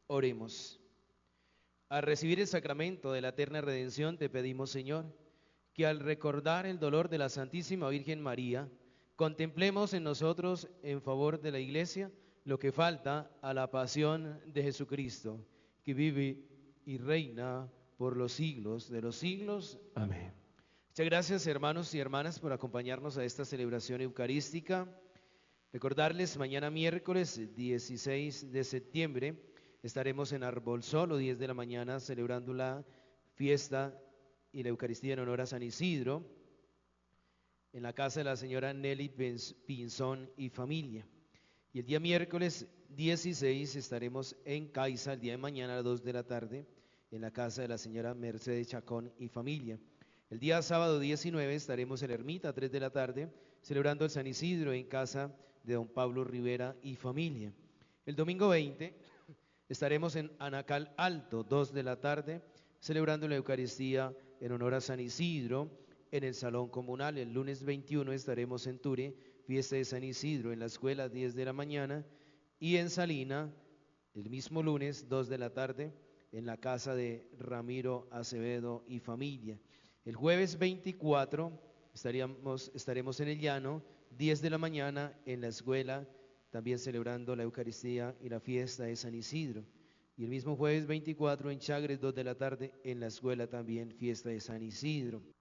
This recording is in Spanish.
Oremos. Al recibir el sacramento de la eterna redención, te pedimos, Señor, que al recordar el dolor de la Santísima Virgen María, contemplemos en nosotros, en favor de la Iglesia, lo que falta a la pasión de Jesucristo, que vive y reina por los siglos de los siglos. Amén. Muchas gracias, hermanos y hermanas, por acompañarnos a esta celebración eucarística. Recordarles, mañana miércoles 16 de septiembre estaremos en Arbolsolo, 10 de la mañana, celebrando la fiesta y la Eucaristía en honor a San Isidro, en la casa de la señora Nelly Pinzón y familia. Y el día miércoles 16 estaremos en Caiza, el día de mañana a las 2 de la tarde, en la casa de la señora Mercedes Chacón y familia. El día sábado 19 estaremos en Ermita a 3 de la tarde, celebrando el San Isidro en casa de don Pablo Rivera y familia. El domingo 20 estaremos en Anacal Alto, 2 de la tarde, celebrando la Eucaristía en honor a San Isidro en el Salón Comunal. El lunes 21 estaremos en Ture, fiesta de San Isidro en la escuela, 10 de la mañana, y en Salina, el mismo lunes, 2 de la tarde, en la casa de Ramiro Acevedo y familia. El jueves 24 estaremos en el Llano, 10 de la mañana, en la escuela, también celebrando la Eucaristía y la fiesta de San Isidro. Y el mismo jueves 24 en Chagres, 2 de la tarde, en la escuela también fiesta de San Isidro.